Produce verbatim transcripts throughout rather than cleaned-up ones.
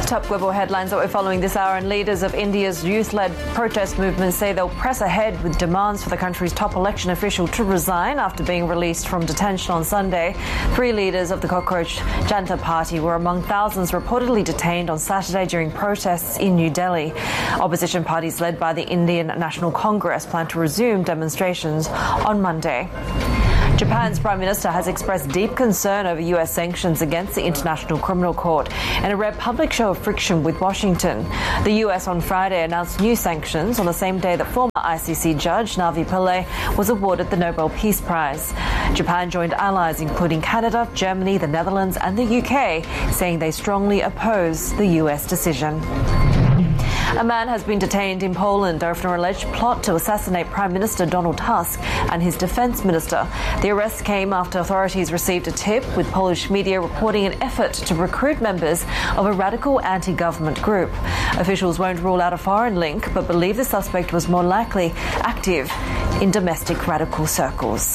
Top-level headlines that we're following this hour, and leaders of India's youth-led protest movement say they'll press ahead with demands for the country's top election official to resign after being released from detention on Sunday. Three leaders of the Cockroach Janata Party were among thousands reportedly detained on Saturday during protests in New Delhi. Opposition parties led by the Indian National Congress plan to resume demonstrations on Monday. Japan's Prime Minister has expressed deep concern over U S sanctions against the International Criminal Court and a rare public show of friction with Washington. The U S on Friday announced new sanctions on the same day that former I C C judge Navi Pillay was awarded the Nobel Peace Prize. Japan joined allies including Canada, Germany, the Netherlands and the U K, saying they strongly oppose the U S decision. A man has been detained in Poland over an alleged plot to assassinate Prime Minister Donald Tusk and his defence minister. The arrest came after authorities received a tip, with Polish media reporting an effort to recruit members of a radical anti-government group. Officials won't rule out a foreign link, but believe the suspect was more likely active in domestic radical circles.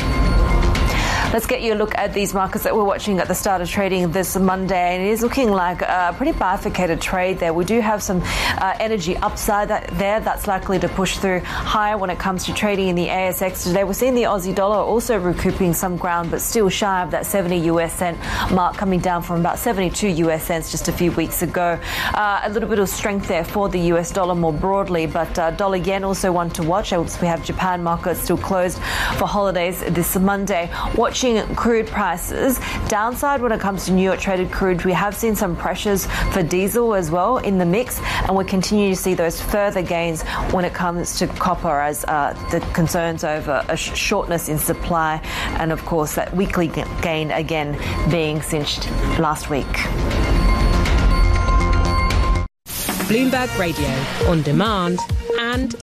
Let's get you a look at these markets that we're watching at the start of trading this Monday. And it is looking like a pretty bifurcated trade there. We do have some uh, energy upside that, there that's likely to push through higher when it comes to trading in the A S X today. We're seeing the Aussie dollar also recouping some ground, but still shy of that seventy U S cent mark, coming down from about seventy-two U S cents just a few weeks ago. Uh, a little bit of strength there for the U S dollar more broadly, but uh, dollar yen also one to watch. We have Japan markets still closed for holidays this Monday. Watch crude prices. Downside when it comes to New York traded crude, we have seen some pressures for diesel as well in the mix, and we continue to see those further gains when it comes to copper as uh, the concerns over a sh- shortness in supply, and of course that weekly g- gain again being cinched last week. Bloomberg Radio, on demand and